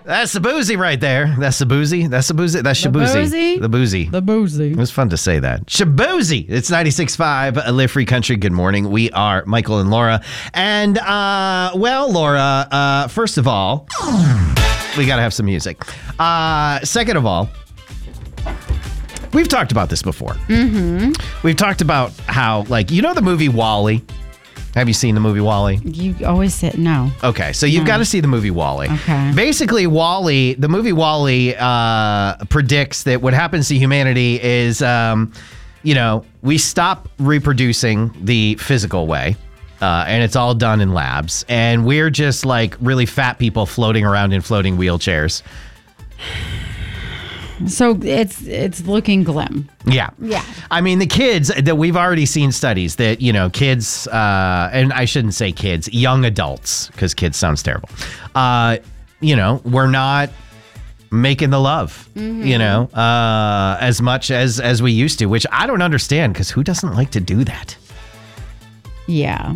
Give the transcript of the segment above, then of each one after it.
That's the boozy right there. That's the boozy. That's Shabuzi. The boozy. The boozy. It was fun to say that. Shabuzi. It's 96.5 Live Free Country. Good morning. We are Michael and Laura. And, Laura, first of all, we got to have some music. Second of all, we've talked about this before. Mm-hmm. We've talked about how, the movie WALL-E? Have you seen the movie WALL-E? You always say no. Okay, so you've got to see the movie WALL-E. Okay. Basically, the movie WALL-E predicts that what happens to humanity is, we stop reproducing the physical way, and it's all done in labs, and we're just like really fat people floating around in floating wheelchairs. So it's looking glim. Yeah. Yeah. I mean, the kids that we've already seen studies that, kids, and I shouldn't say kids, young adults, because kids sounds terrible. We're not making the love, as much as we used to, which I don't understand, because who doesn't like to do that? Yeah.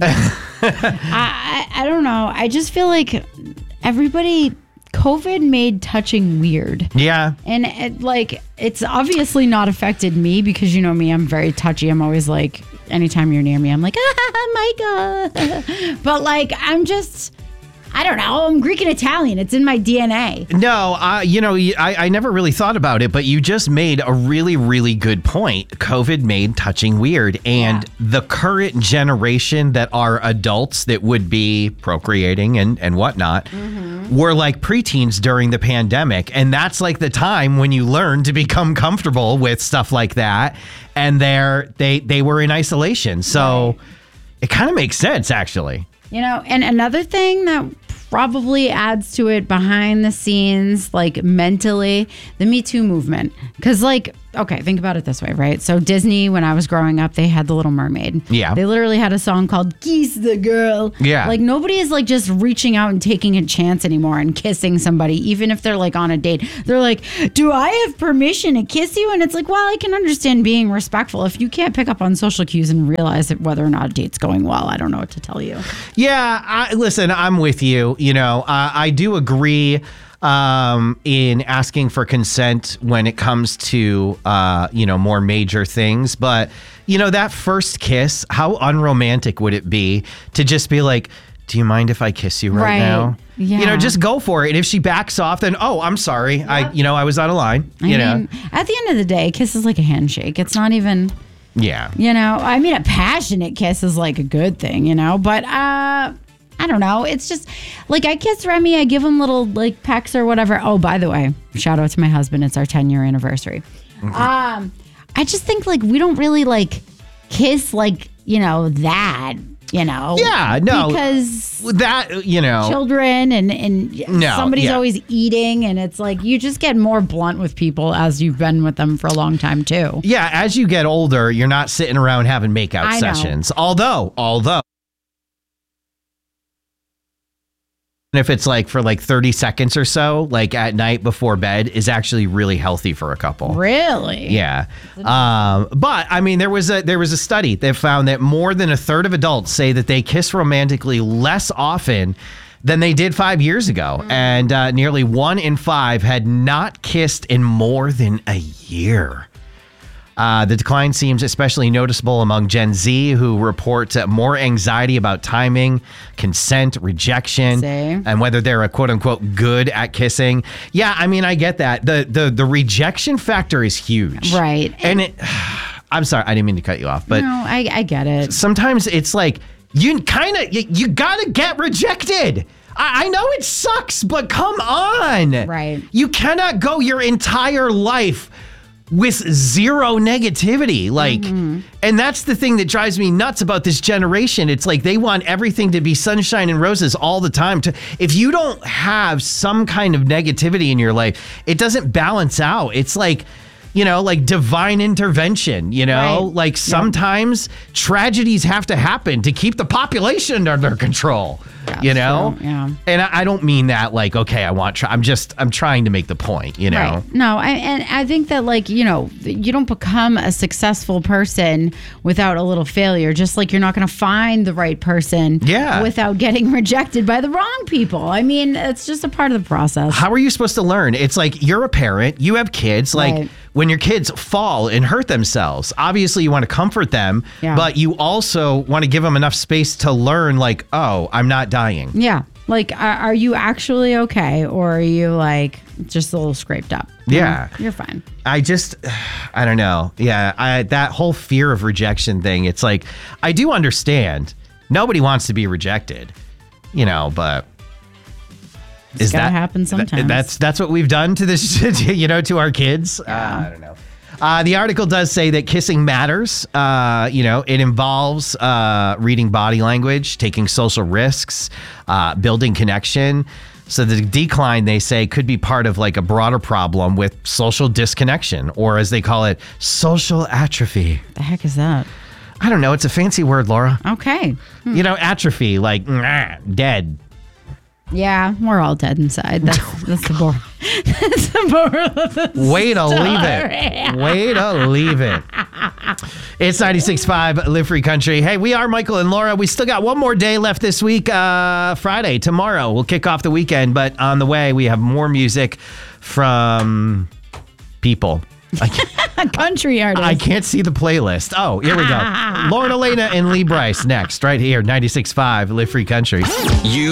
I don't know. I just feel like COVID made touching weird. Yeah. And it's obviously not affected me because you know me, I'm very touchy. I'm always like, anytime you're near me, I'm like, my God. But I don't know. I'm Greek and Italian. It's in my DNA. No, I never really thought about it, but you just made a really, really good point. COVID made touching weird. And the current generation that are adults that would be procreating and whatnot were like preteens during the pandemic. And that's like the time when you learn to become comfortable with stuff like that. And they were in isolation. So it kind of makes sense, actually. And another thing that probably adds to it behind the scenes, mentally, the Me Too movement. Because, think about it this way, right? So Disney, when I was growing up, they had The Little Mermaid. Yeah. They literally had a song called Kiss the Girl. Yeah. Nobody is, just reaching out and taking a chance anymore and kissing somebody, even if they're, on a date. They're like, do I have permission to kiss you? And it's like, well, I can understand being respectful. If you can't pick up on social cues and realize whether or not a date's going well, I don't know what to tell you. Yeah, listen, I'm with you. I do agree in asking for consent when it comes to, more major things. But, that first kiss, how unromantic would it be to just be like, do you mind if I kiss you right now? Yeah. Just go for it. And if she backs off, then, I'm sorry. Yep. I was out of line. At the end of the day, a kiss is like a handshake. It's not even... Yeah. A passionate kiss is like a good thing, but... I don't know. It's just I kiss Remy. I give him little pecks or whatever. Oh, by the way, shout out to my husband. It's our 10-year anniversary. Mm-hmm. I just think we don't really kiss that, Yeah, no. Because that, children and somebody's always eating and it's you just get more blunt with people as you've been with them for a long time too. Yeah, as you get older, you're not sitting around having makeout sessions. Although if it's for 30 seconds or so, at night before bed, is actually really healthy for a couple. Really? Yeah. But I mean, there was a study that found that more than a third of adults say that they kiss romantically less often than they did 5 years ago. And nearly 1 in 5 had not kissed in more than a year. The decline seems especially noticeable among Gen Z, who report more anxiety about timing, consent, rejection, and whether they're a quote-unquote good at kissing. Yeah, I mean, I get that. The rejection factor is huge. Right. And I'm sorry, I didn't mean to cut you off, but... No, I get it. Sometimes it's you gotta get rejected. I know it sucks, but come on. Right. You cannot go your entire life with zero negativity. And that's the thing that drives me nuts about this generation. It's they want everything to be sunshine and roses all the time. If you don't have some kind of negativity in your life, it doesn't balance out. It's divine intervention, Right. Sometimes tragedies have to happen to keep the population under control. you know? True, yeah. And I don't mean that like, okay, I'm trying to make the point, you know? Right. No, and I think that, like, you know, you don't become a successful person without a little failure, just like you're not going to find the right person without getting rejected by the wrong people. I mean, it's just a part of the process. How are you supposed to learn? It's like you're a parent, you have kids, like Right. when your kids fall and hurt themselves, obviously you want to comfort them, but you also want to give them enough space to learn, like, oh, I'm not dying. Yeah. Like, are you actually okay? Or are you, like, just a little scraped up? Yeah. You're fine. I don't know. Yeah. That whole fear of rejection thing, it's like, I do understand. Nobody wants to be rejected, you know, but It's gotta happen sometimes. That's what we've done to this, you know, to our kids. I don't know. The article does say that kissing matters. You know, it involves reading body language, taking social risks, building connection. So the decline, they say, could be part of like a broader problem with social disconnection, or as they call it, social atrophy. The heck is that? I don't know. It's a fancy word, Laura. Okay. You know, atrophy, like dead. Yeah, we're all dead inside. That's the moral. That's the moral of the Way to story. leave it. Way to leave it. It's 96.5 Live Free Country. Hey, we are Michael and Laura. We still got one more day left this week. Friday, tomorrow, we'll kick off the weekend. But on the way, we have more music from people. Country artist. I can't see the playlist. Oh, here we go. Lauren Elena and Lee Bryce next, right here, 96.5 Live Free Country.